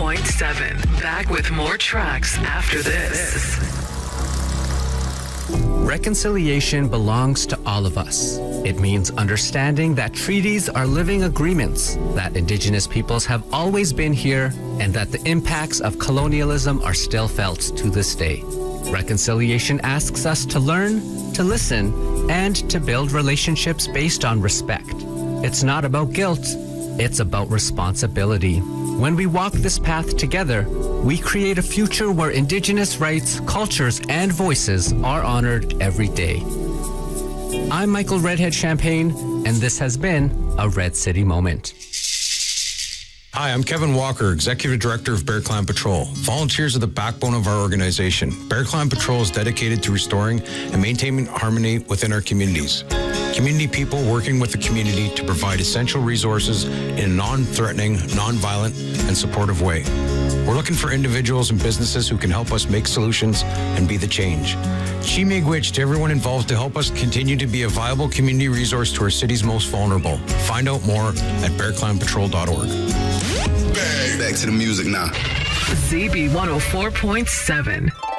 104.7. Back with more tracks after this. Reconciliation belongs to all of us. It means understanding that treaties are living agreements, that Indigenous peoples have always been here, and that the impacts of colonialism are still felt to this day. Reconciliation asks us to learn, to listen, and to build relationships based on respect. It's not about guilt, it's about responsibility. When we walk this path together, we create a future where Indigenous rights, cultures, and voices are honored every day. I'm Michael Redhead Champagne, and this has been a Red City Moment. Hi, I'm Kevin Walker, Executive Director of Bear Clan Patrol. Volunteers are the backbone of our organization. Bear Clan Patrol is dedicated to restoring and maintaining harmony within our communities. Community people working with the community to provide essential resources in a non-threatening, non-violent, and supportive way. We're looking for individuals and businesses who can help us make solutions and be the change. Chi Miigwech to everyone involved to help us continue to be a viable community resource to our city's most vulnerable. Find out more at bearclanpatrol.org. Back to the music now. ZB 104.7.